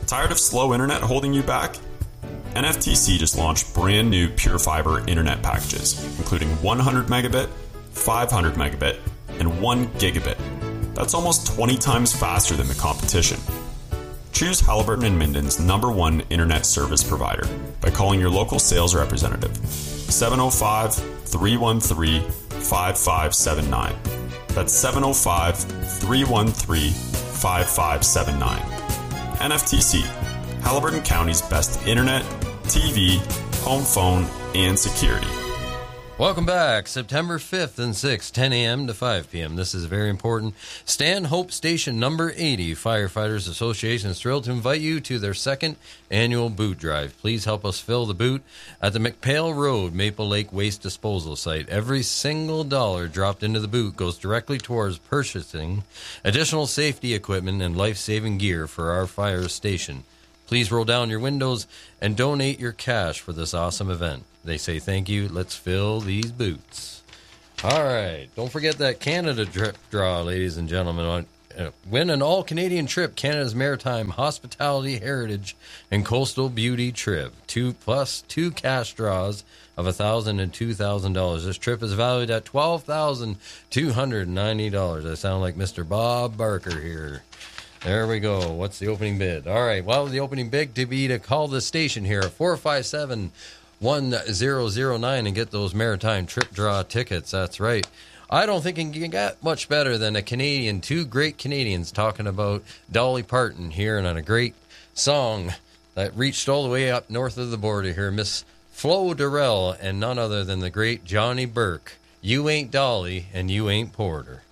Tired of slow internet holding you back? NFTC just launched brand new Pure Fiber internet packages, including 100 megabit, 500 megabit, and 1 gigabit. That's almost 20 times faster than the competition. Choose Halliburton and Minden's #1 internet service provider by calling your local sales representative, 705-313-5579. That's 705-313-5579. NFTC, Halliburton County's best internet, TV, home phone, and security. Welcome back. September 5th and 6th, 10 a.m. to 5 p.m. This is very important. Stanhope Station number 80. Firefighters Association is thrilled to invite you to their second annual boot drive. Please help us fill the boot at the McPhail Road Maple Lake Waste Disposal Site. Every single dollar dropped into the boot goes directly towards purchasing additional safety equipment and life-saving gear for our fire station. Please roll down your windows and donate your cash for this awesome event. They say thank you. Let's fill these boots. All right. Don't forget that Canada trip draw, ladies and gentlemen. Win an all-Canadian trip, Canada's Maritime Hospitality, Heritage, and Coastal Beauty trip. 2 cash draws of $1,000 and $2,000. This trip is valued at $12,290. I sound like Mr. Bob Barker here. There we go. What's the opening bid? All right. Well, the opening bid to be to call the station here at 457-1009 and get those Maritime Trip Draw tickets. That's right. I don't think it can get much better than a Canadian, two great Canadians talking about Dolly Parton here and on a great song that reached all the way up north of the border here. Miss Flo Durrell and none other than the great Johnny Burke. You ain't Dolly and you ain't Porter.